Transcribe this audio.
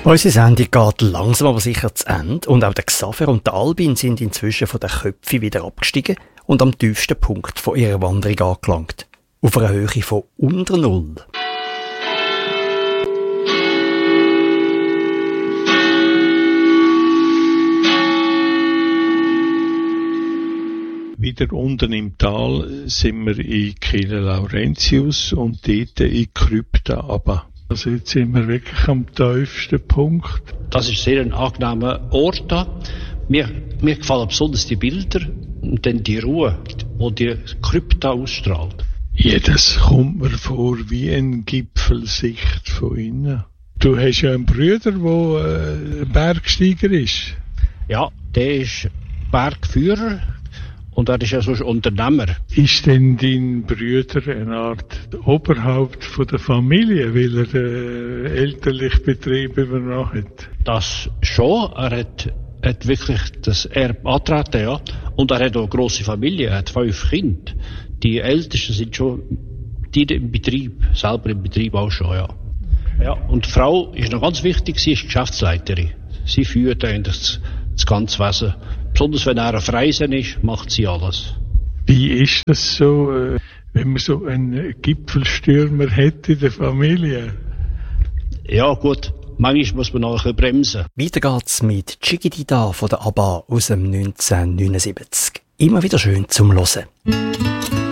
Unsere Sendung geht langsam aber sicher zu Ende und auch der Xaver und der Albin sind inzwischen von den Köpfen wieder abgestiegen und am tiefsten Punkt von ihrer Wanderung angelangt. Auf einer Höhe von unter Null. Wieder unten im Tal sind wir in Kille Laurentius und dort in Krypta runter. Also jetzt sind wir wirklich am tiefsten Punkt. Das ist sehr ein angenehmer Ort da. Mir gefallen besonders die Bilder und dann die Ruhe, die die Krypta ausstrahlt. Ja, das kommt mir vor wie eine Gipfelsicht von innen. Du hast ja einen Bruder, der Bergsteiger ist. Ja, der ist Bergführer. Und er ist ja sonst Unternehmer. Ist denn dein Bruder eine Art Oberhaupt von der Familie, weil er den elterlichen Betrieb übernommen hat? Das schon. Er hat wirklich das Erbe angetreten, ja. Und er hat auch eine grosse Familie. Er hat 5 Kinder. Die Ältesten sind schon die im Betrieb, selber im Betrieb auch schon, ja. Ja, und die Frau ist noch ganz wichtig, sie ist Geschäftsleiterin. Sie führt eigentlich das ganze Wesen. Besonders wenn er auf Reisen ist, macht sie alles. Wie ist das so, wenn man so einen Gipfelstürmer hat in der Familie? Ja gut, manchmal muss man noch ein bisschen bremsen. Weiter geht's mit Chiquitita von der ABBA aus dem 1979. Immer wieder schön zum Hören.